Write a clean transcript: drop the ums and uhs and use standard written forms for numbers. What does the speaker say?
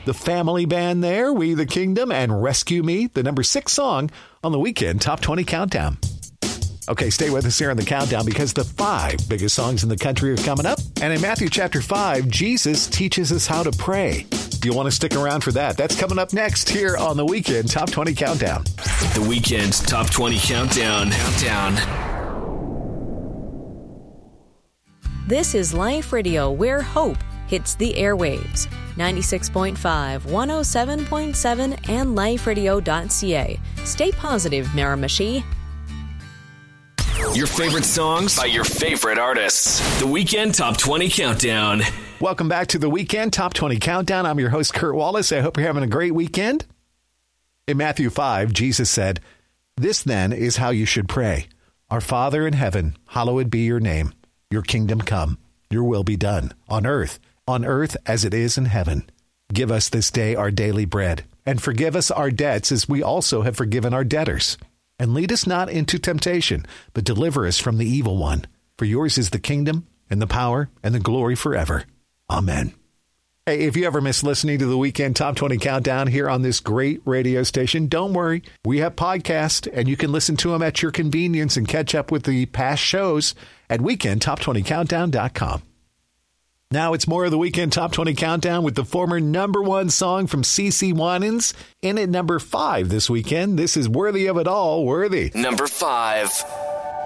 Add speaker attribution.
Speaker 1: The Family Band there, We the Kingdom, and Rescue Me, the number 6 song on the Weekend Top 20 Countdown. Okay, stay with us here on the countdown because the 5 biggest songs in the country are coming up. And in Matthew chapter 5, Jesus teaches us how to pray. You'll want to stick around for that. That's coming up next here on the Weekend Top 20 Countdown.
Speaker 2: The Weekend Top 20 Countdown.
Speaker 3: This is Life Radio, where hope hits the airwaves. 96.5, 107.7, and liferadio.ca. Stay positive, Miramichi.
Speaker 2: Your favorite songs by your favorite artists. The Weekend Top 20 Countdown.
Speaker 1: Welcome back to the Weekend Top 20 Countdown. I'm your host, Kurt Wallace. I hope you're having a great weekend. In Matthew 5, Jesus said, "This then is how you should pray. Our Father in heaven, hallowed be your name. Your kingdom come. Your will be done on earth as it is in heaven. Give us this day our daily bread, and forgive us our debts as we also have forgiven our debtors. And lead us not into temptation, but deliver us from the evil one. For yours is the kingdom and the power and the glory forever. Amen." Hey, if you ever miss listening to the Weekend Top 20 Countdown here on this great radio station, don't worry. We have podcasts, and you can listen to them at your convenience and catch up with the past shows at weekendtop20countdown.com. Now it's more of the Weekend Top 20 Countdown with the former number 1 song from CeCe Winans. In at number 5 this weekend, this is Worthy of It All, Worthy.
Speaker 2: Number 5.